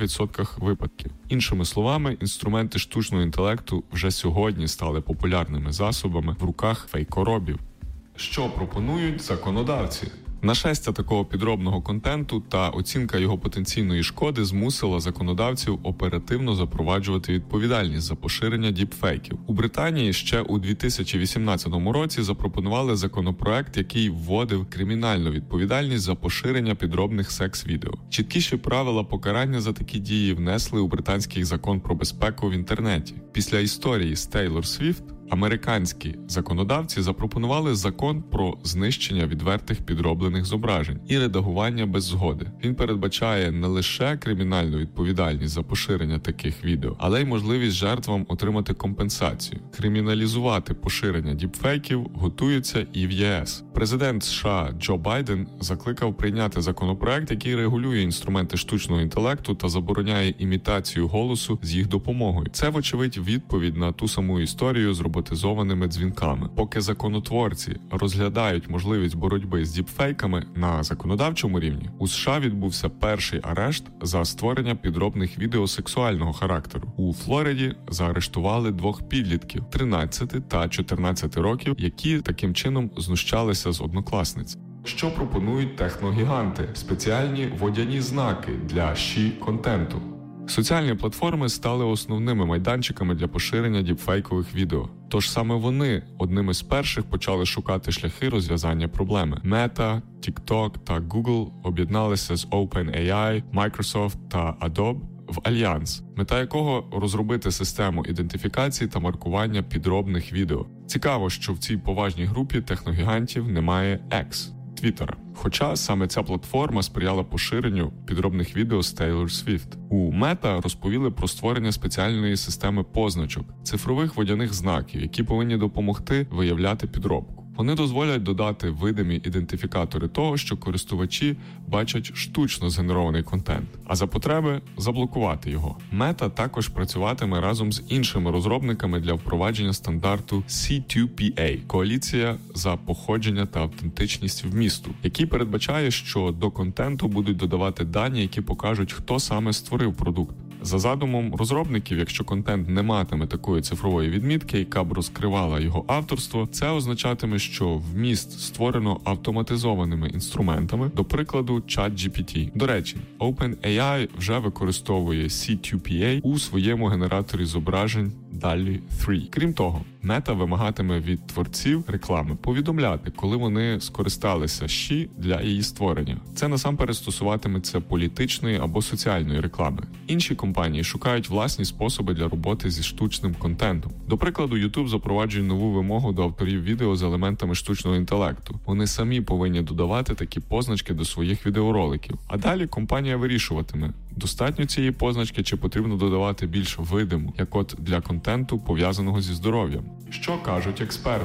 40% випадків. Іншими словами, інструменти штучного інтелекту вже сьогодні стали популярними засобами в руках фейкоробів. Що пропонують законодавці? Нашестя такого підробного контенту та оцінка його потенційної шкоди змусила законодавців оперативно запроваджувати відповідальність за поширення діпфейків. У Британії ще у 2018 році запропонували законопроект, який вводив кримінальну відповідальність за поширення підробних секс-відео. Чіткіші правила покарання за такі дії внесли у британський закон про безпеку в інтернеті. Після історії з Тейлор Свіфт американські законодавці запропонували закон про знищення відвертих підроблених зображень і редагування без згоди. Він передбачає не лише кримінальну відповідальність за поширення таких відео, але й можливість жертвам отримати компенсацію. Криміналізувати поширення діпфейків готується і в ЄС. Президент США Джо Байден закликав прийняти законопроект, який регулює інструменти штучного інтелекту та забороняє імітацію голосу з їх допомогою. Це, вочевидь, відповідь на ту саму історію з роботизованими дзвінками. Поки законотворці розглядають можливість боротьби з діпфейками на законодавчому рівні, у США відбувся перший арешт за створення підробних відео сексуального характеру. У Флориді заарештували двох підлітків 13 та 14 років, які таким чином знущалися з однокласниць. Що пропонують техногіганти? Спеціальні водяні знаки для контенту. Соціальні платформи стали основними майданчиками для поширення діпфейкових відео. Тож саме вони одними з перших почали шукати шляхи розв'язання проблеми. Meta, TikTok та Google об'єдналися з OpenAI, Microsoft та Adobe в альянс, мета якого розробити систему ідентифікації та маркування підробних відео. Цікаво, що в цій поважній групі техногігантів немає X – Твіттера. Хоча саме ця платформа сприяла поширенню підробних відео з Тейлор Свіфт. У Meta розповіли про створення спеціальної системи позначок – цифрових водяних знаків, які повинні допомогти виявляти підробку. Вони дозволять додати видимі ідентифікатори того, що користувачі бачать штучно згенерований контент, а за потреби заблокувати його. Meta також працюватиме разом з іншими розробниками для впровадження стандарту C2PA – Коаліція за походження та автентичність вмісту, який передбачає, що до контенту будуть додавати дані, які покажуть, хто саме створив продукт. За задумом розробників, якщо контент не матиме такої цифрової відмітки, яка б розкривала його авторство, це означатиме, що вміст створено автоматизованими інструментами, до прикладу, ChatGPT. До речі, OpenAI вже використовує C2PA у своєму генераторі зображень DALL-E 3. Крім того, Meta вимагатиме від творців реклами повідомляти, коли вони скористалися для її створення. Це насамперед стосуватиметься політичної або соціальної реклами. Інші компанії шукають власні способи для роботи зі штучним контентом. До прикладу, YouTube запроваджує нову вимогу до авторів відео з елементами штучного інтелекту. Вони самі повинні додавати такі позначки до своїх відеороликів. А далі компанія вирішуватиме, достатньо цієї позначки чи потрібно додавати більш видиму, як от для контенту, пов'язаного зі здоров'ям. Що кажуть експерти?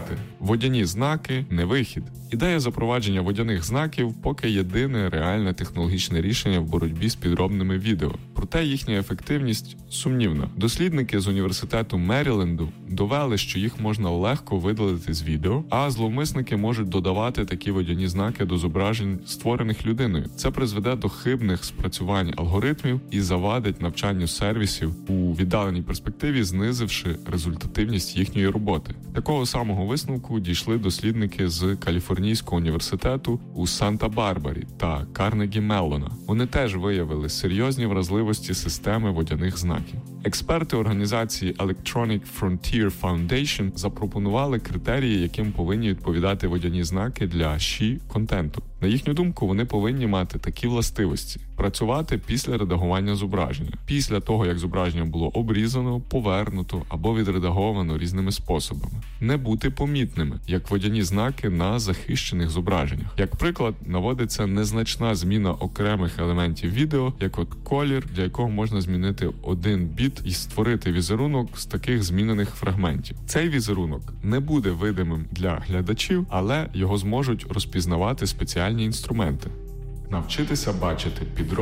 Водяні знаки – не вихід. Ідея запровадження водяних знаків поки єдине реальне технологічне рішення в боротьбі з підробними відео. Проте їхня ефективність сумнівна. Дослідники з університету Меріленду довели, що їх можна легко видалити з відео, а зловмисники можуть додавати такі водяні знаки до зображень, створених людиною. Це призведе до хибних спрацювань алгоритмів і завадить навчанню сервісів у віддаленій перспективі, знизивши результативність їхньої роботи. Такого самого висновку дійшли дослідники з Каліфорнійського університету у Санта-Барбарі та Карнегі Меллона. Вони теж виявили серйозні вразливості системи водяних знаків. Експерти організації Electronic Frontier Foundation запропонували критерії, яким повинні відповідати водяні знаки для контенту. На їхню думку, вони повинні мати такі властивості: працювати після редагування зображення, після того, як зображення було обрізано, повернуто або відредаговано різними способами, не бути помітними, як водяні знаки на захищених зображеннях. Як приклад, наводиться незначна зміна окремих елементів відео, як от колір, для якого можна змінити один біт і створити візерунок з таких змінених фрагментів. Цей візерунок не буде видимим для глядачів, але його зможуть розпізнавати спеціальні інструменти. Навчитися бачити підробні